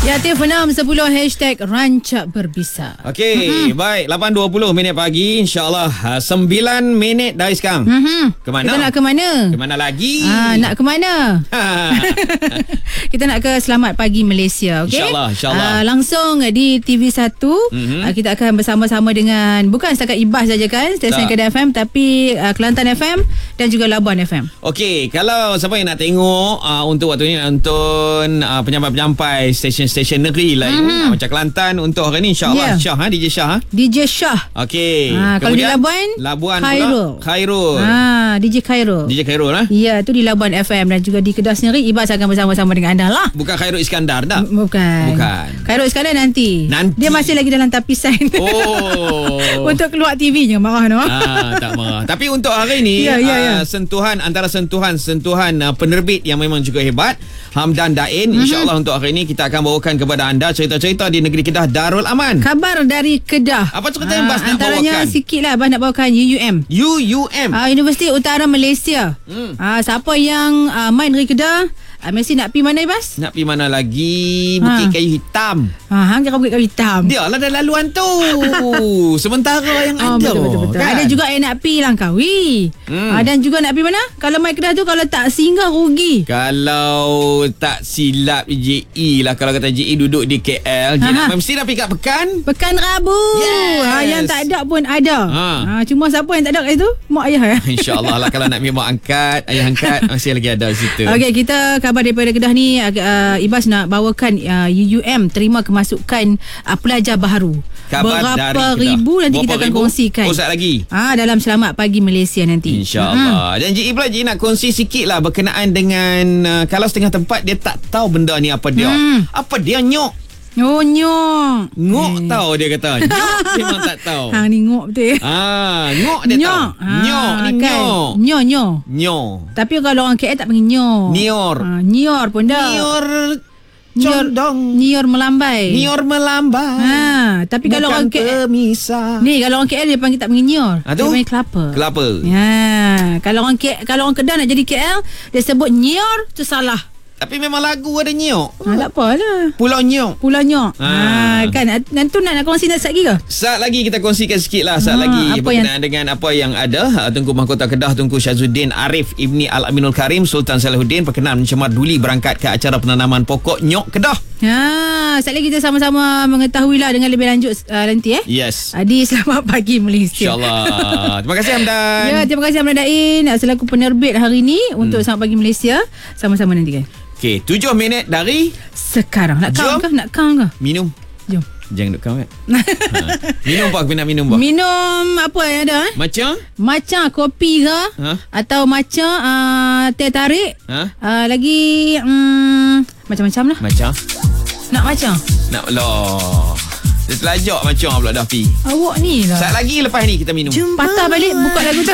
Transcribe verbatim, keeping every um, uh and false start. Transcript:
Ya, telefon enam sepuluh hashtag Rancak Berbisa. Okey, mm-hmm. baik. lapan dua puluh minit pagi. InsyaAllah uh, sembilan minit dari sekarang. Mm-hmm. Ke mana? Kita nak ke mana? Ke mana lagi? Ah, nak ke mana? Kita nak ke Selamat Pagi Malaysia. Okay? InsyaAllah, insyaAllah. Ah, langsung di T V satu. Mm-hmm. Ah, kita akan bersama-sama dengan, bukan setakat Ibas saja kan, stesen Kedah F M, tapi uh, Kelantan F M dan juga Labuan F M. Okey, kalau siapa yang nak tengok uh, untuk waktu ni nonton uh, penyampai-penyampai stesen-stesen negeri lain mm-hmm. macam Kelantan untuk hari ni insya-Allah yeah. Syah ha D J Syah ha. D J Syah. Okey. Ha, kalau di Labuan, Labuan Khairul. pula Khairul. Ha, D J Khairul. D J Khairul ha. Ya, tu di Labuan F M dan juga di Kedah sendiri Ibas akan bersama-sama dengan anda lah. Bukan Khairul Iskandar tak? Bukan. Bukan. Khairul Iskandar nanti. Nanti. Dia masih lagi dalam tapisan. Oh. Untuk keluar T V-nya marah no. Ah, tak marah. Tapi untuk hari ni ya, ya, ya. Uh, sentuhan antara sentuhan-sentuhan uh, penerbit yang memang juga hebat, Hamdan Dain. Mm-hmm. InsyaAllah untuk hari ni kita akan bawakan kepada anda cerita-cerita di negeri Kedah, Darul Aman. Kabar dari Kedah. Apa cerita yang Bas nak antaranya bawakan? Sikit lah Bas nak bawakan U U M. U U M. Uh, Universiti Utara Malaysia. Hmm. Uh, siapa yang uh, main negeri Kedah, uh, mesti nak pergi mana Bas? Nak pergi mana lagi? Bukit ha. Kayu Hitam. Ha, hang kira Bukit Kayu Hitam. Dia lah dah laluan tu. Sementara yang oh, ada. Betul, betul, betul. Kan? Ada juga yang nak pergi Langkawi. Hmm. Uh, dan juga nak pergi mana? Kalau main Kedah tu, kalau tak singgah rugi. Kalau tak silap J E lah. Kalau kata J E duduk di K L, dia nak, mesti nak pergi kat Pekan. Pekan Rabu. Yes. Ha, yang tak ada pun ada. Ha. Ha, cuma siapa yang tak ada kat situ? Mak ayah ya? InsyaAllah lah. Kalau nak pergi mak angkat, ayah angkat, masih lagi ada di situ. Okey, kita kabar daripada Kedah ni, uh, Ibas nak bawakan uh, U U M terima kemasukan uh, pelajar baharu. Kabar berapa ribu nanti berapa kita akan ribu? kongsikan. Pusat lagi. Ah, dalam Selamat Pagi Malaysia nanti. InsyaAllah. Hmm. Dan J E pula J E nak kongsi sikit lah berkenaan dengan uh, kalau setengah tempat dia tak tahu benda ni apa dia. Hmm. Apa dia nyok? Oh, nyok. Ngok eh. tahu dia kata. Nyok memang tak tahu. Hang ni ngok betul. Ah, ngok dia nyok. tahu. Ha, nyok ni kan? nyok. Nyok, nyok. Nyok. Tapi kalau orang K L tak panggil nyok. Nior. Ha, nior pun dah. Nior condong. Nior melambai. Nior melambai. Ha, tapi bukan kalau orang K L pemisah. Ni kalau orang K L dia panggil tak panggil nior. Ha, dia panggil kelapa. Kelapa. Ya, kalau orang K, kalau orang Kedah nak jadi K L dia sebut nior tu salah. Tapi memang lagu ada nyok. Ha, tak apalah. Pulau Nyok. Pulau Nyok. Ha, ha kan nanti nak nak kongsi nak lagi ke? Saat lagi kita kongsikan sikit lah. Saat ha, lagi berkenaan yang... dengan apa yang ada. Tunku Mahkota Kedah Tunku Syazuddin Arif Ibni Al-Aminul Karim Sultan Salahuddin berkenan mencemar duli berangkat ke acara penanaman pokok nyok Kedah. Ha, saat lagi kita sama-sama mengetahui lah dengan lebih lanjut uh, nanti eh. Yes. Uh, di Selamat Pagi Malaysia. InsyaAllah. Terima kasih Hamdan. Ya, terima kasih Hamdan Dain selaku penerbit hari ni untuk hmm. Selamat Pagi Malaysia. Sama-sama nanti kan. Okey, tujuh minit dari sekarang. Nak count ke? Nak count ke? Minum. Jom. Jangan duk count kan? Ha. Minum apa? Aku nak minum apa? Minum apa yang ada? Eh? Macam? Macam kopi ke? Ha? Atau macam uh, teh tarik? Ha? Uh, lagi um, macam-macam lah. Macam? Nak macam? Nak lah. Dia telajak macam pula dah pi. Awak ni lah. Saat lagi lepas ni kita minum. Patah balik buka lagu tu.